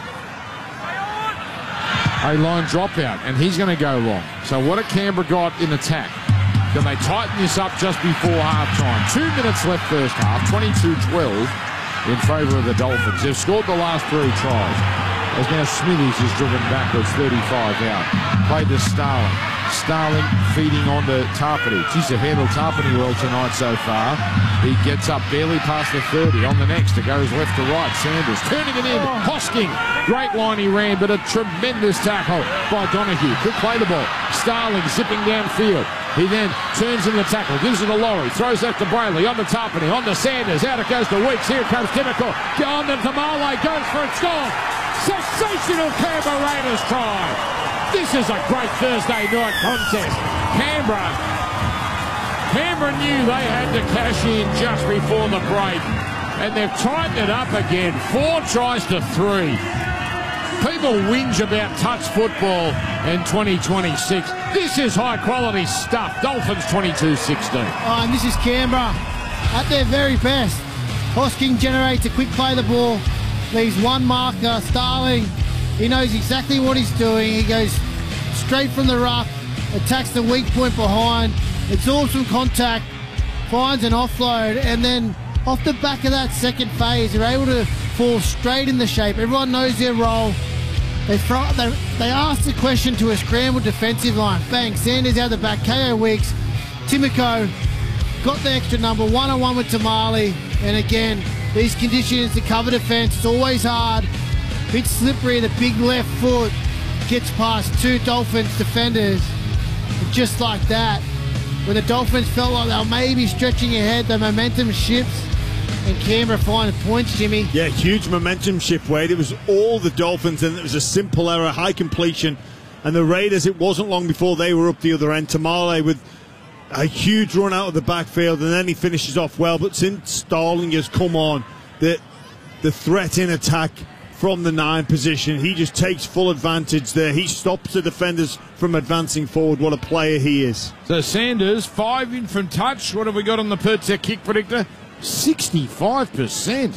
a line dropout, and he's going to go long. So what have Canberra got in attack? Can they tighten this up just before half-time? Two minutes left first half, twenty-two twelve in favour of the Dolphins. They've scored the last three tries. As now Smithies is driven backwards, thirty-five out. Played to Starling. Starling feeding on to Tarpany. Geez, they've handled Tarpany well tonight so far. He gets up barely past the thirty. On the next, it goes left to right. Sanders turning it in. Hosking. Great line he ran, but a tremendous tackle by Donahue. Could play the ball. Starling zipping downfield. He then turns in the tackle, gives it to Laurie, throws that to Brayley, on to Tarpany, on to Sanders, out it goes to Weeks, here comes Timoko, on to Tamale, goes for a score. Sensational Canberra Raiders try. This is a great Thursday night contest. Canberra, Canberra knew they had to cash in just before the break, and they've tightened it up again. Four tries to three. People whinge about touch football in twenty twenty-six. This is high-quality stuff. Dolphins twenty-two sixteen. Oh, and this is Canberra at their very best. Hosking generates a quick play the ball, leaves one marker, Starling. He knows exactly what he's doing. He goes straight from the ruck, attacks the weak point behind, absorbs some contact, finds an offload, and then off the back of that second phase, they're able to fall straight in the shape. Everyone knows their role. They, throw, they, they ask the question to a scrambled defensive line. Bang, Sanders out the back, K O Weeks, Timoko got the extra number, one-on-one with Tamale. And again, these conditions to cover defence, it's always hard. Bit slippery, the big left foot gets past two Dolphins defenders. And just like that, when the Dolphins felt like they were maybe stretching ahead, the momentum shifts. And Canberra find points, Jimmy. Yeah, huge momentum shift, Wade. It was all the Dolphins, and it was a simple error, high completion. And the Raiders, it wasn't long before they were up the other end. Tamale with a huge run out of the backfield, and then he finishes off well. But since Starling has come on, the, the threat in attack from the nine position, he just takes full advantage there. He stops the defenders from advancing forward. What a player he is. So Sanders, five in from touch. What have we got on the Pertec kick predictor? sixty-five percent.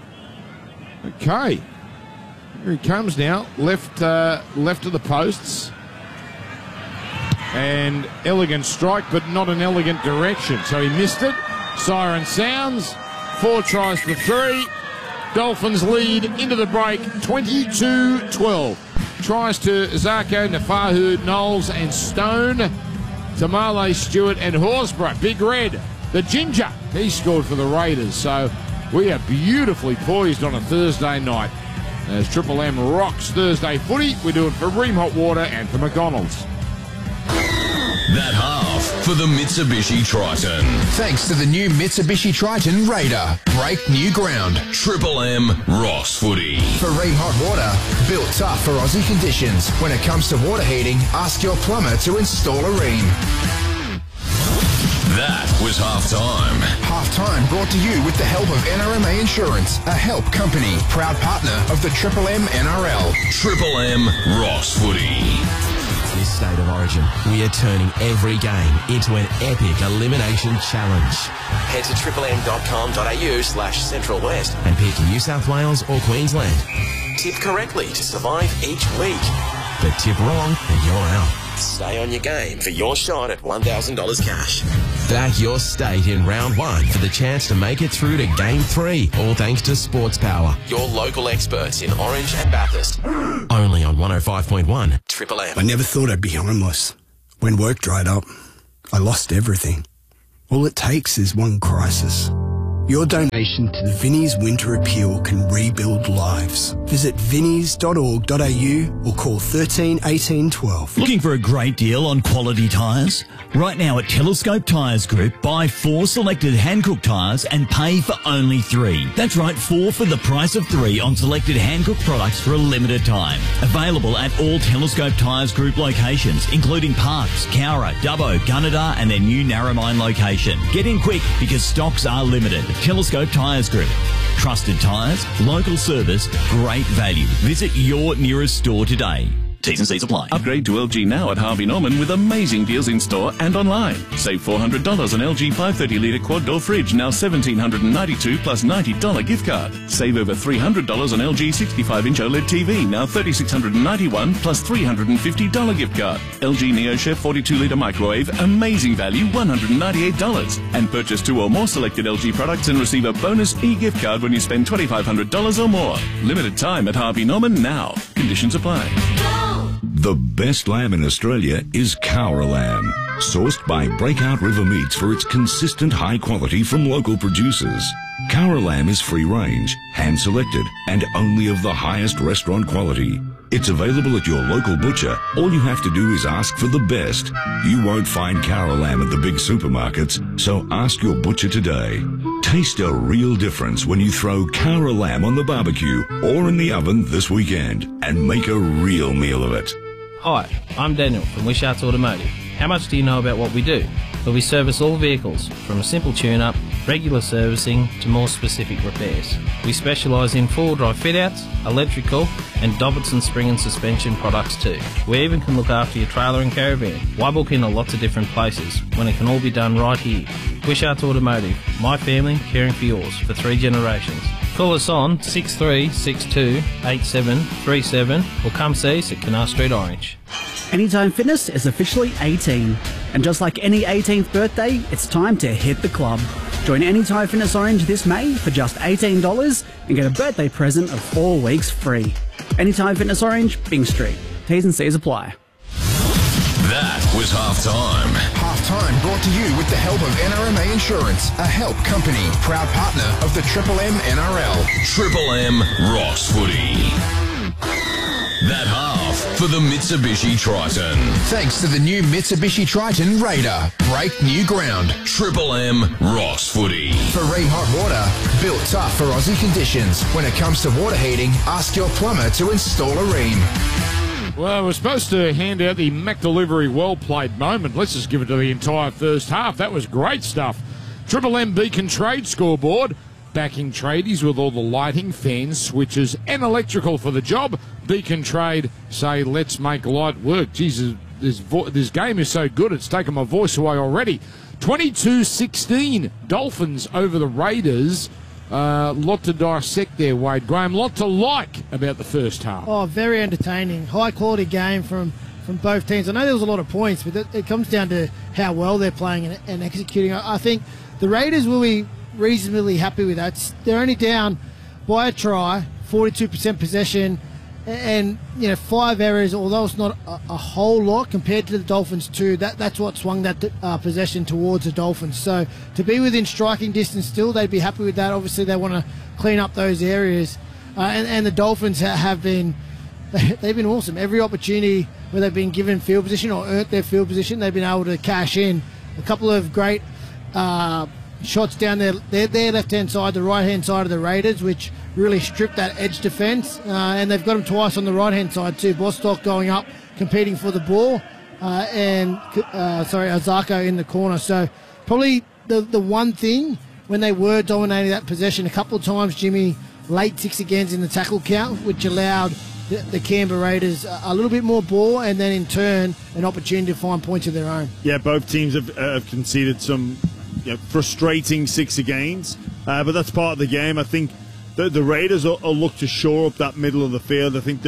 Okay. Here he comes now. Left uh, left of the posts. And elegant strike, but not an elegant direction. So he missed it. Siren sounds. Four tries to three. Dolphins lead into the break, twenty-two twelve. Tries to Zarko, Nafahu, Knowles and Stone. Tamale, Stewart and Horsburgh. Big Red, the Ginger, he scored for the Raiders. So we are beautifully poised on a Thursday night. As Triple M rocks Thursday footy, we do it for Ream Hot Water and for McDonald's. That half for the Mitsubishi Triton. Thanks to the new Mitsubishi Triton Raider. Break new ground. Triple M Ross Footy. For Ream Hot Water, built tough for Aussie conditions. When it comes to water heating, ask your plumber to install a Ream. That was halftime. Halftime brought to you with the help of N R M A Insurance, a help company, proud partner of the Triple M N R L. Triple M Ross Footy. This State of Origin, we are turning every game into an epic elimination challenge. Head to triple m dot com dot a u slash central west and pick New South Wales or Queensland. Tip correctly to survive each week. But tip wrong and you're out. Stay on your game for your shot at one thousand dollars cash. Back your state in round one for the chance to make it through to game three, all thanks to Sports Power, your local experts in Orange and Bathurst. Only on one oh five point one Triple M. I never thought I'd be homeless. When work dried up, I lost everything. All it takes is one crisis. Your donation to the Vinnie's Winter Appeal can rebuild lives. Visit vinnies dot org dot a u or call thirteen eighteen twelve. Looking for a great deal on quality tyres? Right now at Telescope Tyres Group, buy four selected Hankook tyres and pay for only three. That's right, four for the price of three on selected Hankook products for a limited time. Available at all Telescope Tyres Group locations, including Parkes, Cowra, Dubbo, Gunnedah and their new Narromine location. Get in quick because stocks are limited. Telescope Tyres Group. Trusted tyres, local service, great value. Visit your nearest store today. T's and C's apply. Upgrade to L G now at Harvey Norman with amazing deals in store and online. Save four hundred dollars on L G five hundred thirty litre quad door fridge, now one thousand seven hundred ninety-two dollars plus ninety dollars gift card. Save over three hundred dollars on L G sixty-five inch OLED T V, now three thousand six hundred ninety-one dollars plus three hundred fifty dollars gift card. L G NeoChef forty-two litre microwave, amazing value, one hundred ninety-eight dollars. And purchase two or more selected L G products and receive a bonus e-gift card when you spend twenty-five hundred dollars or more. Limited time at Harvey Norman now. Conditions apply. The best lamb in Australia is Cowra lamb, sourced by Breakout River Meats for its consistent high quality from local producers. Cowra lamb is free range, hand selected, and only of the highest restaurant quality. It's available at your local butcher. All you have to do is ask for the best. You won't find Cowra lamb at the big supermarkets, so ask your butcher today. Taste a real difference when you throw Cowra lamb on the barbecue or in the oven this weekend and make a real meal of it. Hi, I'm Daniel from Wishart's Automotive. How much do you know about what we do? Well, we service all vehicles, from a simple tune-up, regular servicing, to more specific repairs. We specialise in four-wheel drive fit-outs, electrical, and Dobbittson spring and suspension products too. We even can look after your trailer and caravan. Why book in to lots of different places when it can all be done right here? Wishart's Automotive, my family caring for yours for three generations. Call us on six three six two eight seven three seven or come see us at Canal Street Orange. Anytime Fitness is officially eighteen, and just like any eighteenth birthday, it's time to hit the club. Join Anytime Fitness Orange this May for just eighteen dollars and get a birthday present of four weeks free. Anytime Fitness Orange, Bing Street. T's and C's apply. That was halftime. Halftime brought to you with the help of N R M A Insurance, a help company, proud partner of the Triple M N R L. Triple M Ross Footy. That half for the Mitsubishi Triton. Thanks to the new Mitsubishi Triton Raider. Break new ground. Triple M Ross Footy. For Ream Hot Water, built tough for Aussie conditions. When it comes to water heating, ask your plumber to install a Ream. Well, we're supposed to hand out the Mac Delivery well played moment. Let's just give it to the entire first half. That was great stuff. Triple M Beacon Trade scoreboard. Backing tradies with all the lighting, fans, switches and electrical for the job. Beacon Trade say, let's make light work. Jesus, this, vo- this game is so good, it's taken my voice away already. twenty-two sixteen, Dolphins over the Raiders. A uh, lot to dissect there, Wade Graham. Lot to like about the first half. Oh, very entertaining. High-quality game from, from both teams. I know there was a lot of points, but it, it comes down to how well they're playing and, and executing. I, I think the Raiders will be reasonably happy with that. They're only down by a try, forty-two percent possession, and you know five errors. Although it's not a, a whole lot compared to the Dolphins too, that that's what swung that uh, possession towards the Dolphins. So to be within striking distance still, they'd be happy with that. Obviously, they want to clean up those areas, uh, and and the Dolphins ha- have been they've been awesome. Every opportunity where they've been given field position or earned their field position, they've been able to cash in. A couple of great Uh, shots down their, their, their left-hand side, the right-hand side of the Raiders, which really stripped that edge defence. Uh, and they've got them twice on the right-hand side too. Bostock going up, competing for the ball, uh, and, uh, sorry, Azako in the corner. So probably the, the one thing when they were dominating that possession a couple of times, Jimmy, late six agains in the tackle count, which allowed the, the Canberra Raiders a, a little bit more ball and then in turn an opportunity to find points of their own. Yeah, both teams have, uh, have conceded some you know, frustrating six agains, uh, but that's part of the game. I think the, the Raiders will, will look to shore up that middle of the field. I think the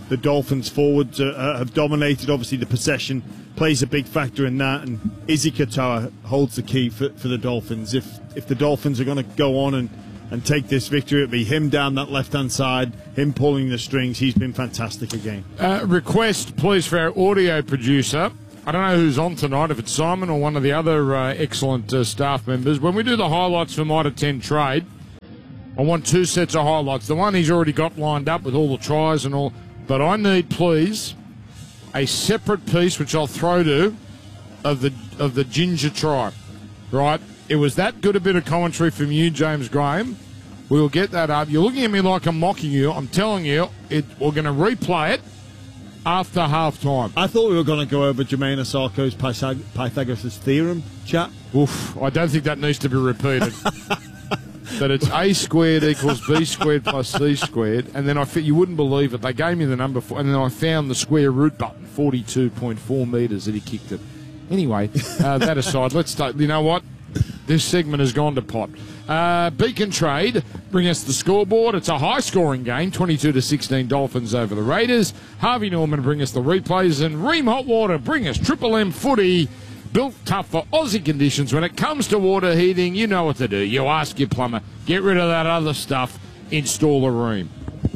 the Dolphins forwards uh, have dominated. Obviously, the possession plays a big factor in that, and Izzy Katoa holds the key for, for the Dolphins. If if the Dolphins are going to go on and, and take this victory, it'll be him down that left-hand side, him pulling the strings. He's been fantastic again. Uh, request, please, for our audio producer. I don't know who's on tonight, if it's Simon or one of the other uh, excellent uh, staff members. When we do the highlights for Mitre ten Trade, I want two sets of highlights. The one he's already got lined up with all the tries and all. But I need, please, a separate piece, which I'll throw to, of the of the ginger try. Right? It was that good a bit of commentary from you, James Graham. We will get that up. You're looking at me like I'm mocking you. I'm telling you, it, we're going to replay it after half-time. I thought we were going to go over Jermaine Osaka's Pythag- Pythagoras' theorem, chat. Oof, I don't think that needs to be repeated. That it's A squared equals B squared plus C squared, and then I fit, you wouldn't believe it, they gave me the number, for, and then I found the square root button, forty-two point four metres that he kicked it. Anyway, uh, that aside, let's start. You know what? This segment has gone to pot. Uh, Beacon Trade bring us the scoreboard. It's a high-scoring game, twenty-two to sixteen Dolphins over the Raiders. Harvey Norman bring us the replays, and Ream Hot Water bring us Triple M footy. Built tough for Aussie conditions. When it comes to water heating, you know what to do. You ask your plumber. Get rid of that other stuff. Install a Ream.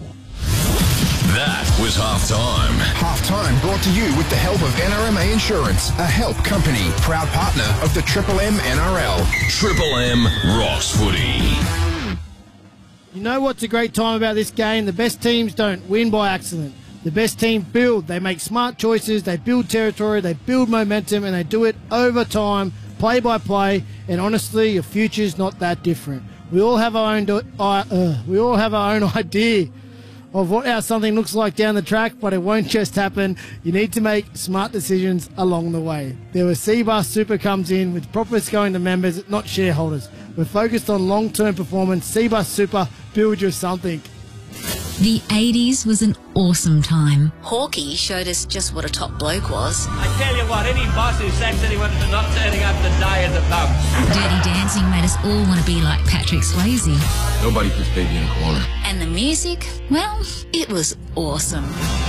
That was halftime. Halftime brought to you with the help of N R M A Insurance, a help company, proud partner of the Triple M N R L. Triple M Ross Footy. You know what's a great time about this game? The best teams don't win by accident. The best team build. They make smart choices, they build territory, they build momentum, and they do it over time, play by play, and honestly, your future's not that different. We all have our own do- uh, uh, we all have our own idea of what how something looks like down the track, but it won't just happen. You need to make smart decisions along the way. There was C-Bus Super comes in with profits going to members, not shareholders. We're focused on long-term performance. C-Bus Super, build you something. The eighties was an awesome time. Hawkeye showed us just what a top bloke was. I tell you what, any boss who sacks anyone for not turning up to die is a bum. Dirty Dancing made us all want to be like Patrick Swayze. Nobody puts baby in a corner. And the music, well, it was awesome.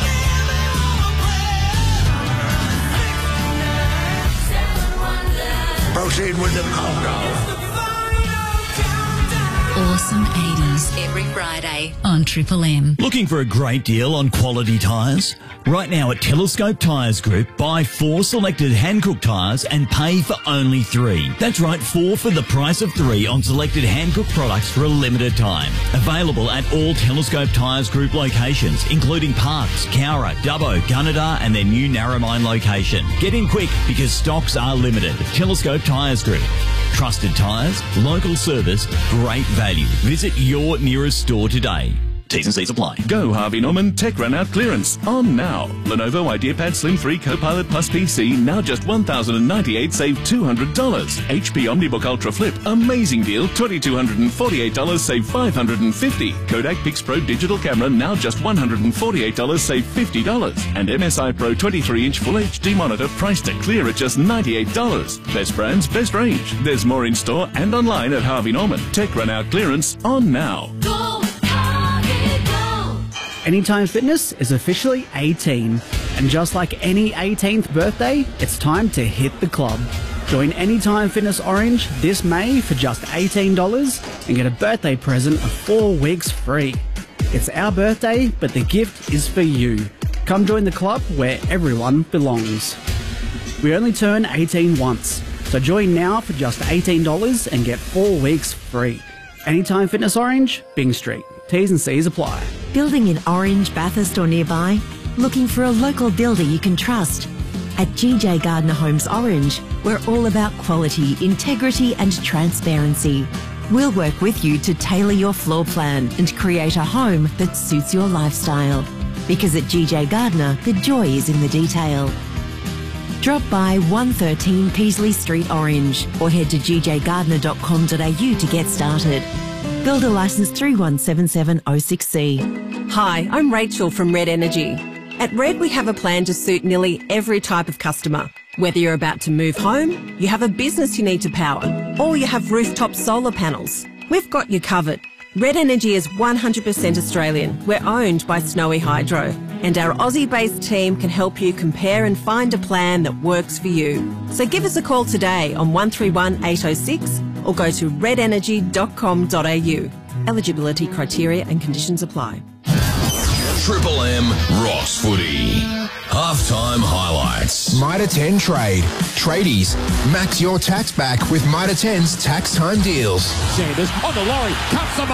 Proceed with the countdown. Awesome eighties every Friday on Triple M. Looking for a great deal on quality tyres? Right now at Telescope Tyres Group, buy four selected Hankook tyres and pay for only three. That's right, four for the price of three on selected Hankook products for a limited time. Available at all Telescope Tyres Group locations, including Parks, Cowra, Dubbo, Gunnedah and their new Narromine location. Get in quick because stocks are limited. Telescope Tyres Group. Trusted tyres, local service, great value. Visit your nearest store today. T's and C's apply. Go Harvey Norman Tech Run Out Clearance. On now. Lenovo IdeaPad Slim three Copilot Plus P C, now just one thousand ninety-eight dollars, save two hundred dollars. H P OmniBook Ultra Flip, amazing deal, two thousand two hundred forty-eight dollars, save five hundred fifty dollars. Kodak Pixpro Digital Camera, now just one hundred forty-eight dollars, save fifty dollars. And M S I Pro twenty-three inch Full H D monitor, priced to clear at just ninety-eight dollars. Best brands, best range. There's more in store and online at Harvey Norman. Tech Run Out Clearance, on now. Go! Anytime Fitness is officially eighteen, and just like any eighteenth birthday, it's time to hit the club. Join Anytime Fitness Orange this May for just eighteen dollars and get a birthday present of four weeks free. It's our birthday, but the gift is for you. Come join the club where everyone belongs. We only turn eighteen once, so join now for just eighteen dollars and get four weeks free. Anytime Fitness Orange, Byng Street. T's and C's apply. Building in Orange, Bathurst or nearby? Looking for a local builder you can trust? At G J Gardner Homes Orange, we're all about quality, integrity and transparency. We'll work with you to tailor your floor plan and create a home that suits your lifestyle. Because at G J Gardner, the joy is in the detail. Drop by one thirteen Peasley Street Orange or head to g j gardner dot com dot a u to get started. Builder licence three one seven seven oh six C. Hi, I'm Rachel from Red Energy. At Red, we have a plan to suit nearly every type of customer. Whether you're about to move home, you have a business you need to power, or you have rooftop solar panels, we've got you covered. Red Energy is one hundred percent Australian. We're owned by Snowy Hydro. And our Aussie-based team can help you compare and find a plan that works for you. So give us a call today on one three one eight oh six or go to red energy dot com dot a u. Eligibility criteria and conditions apply. Triple M Ross Footy. Halftime highlights. Mitre ten Trade. Tradies. Max your tax back with Mitre ten's tax time deals. Sanders on the lorry, cuts them